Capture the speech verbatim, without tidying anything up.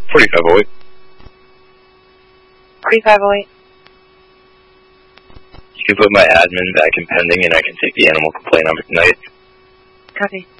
forty-five oh eight. forty-five oh eight. You can put my admin back in pending and I can take the animal complaint on tonight. Copy.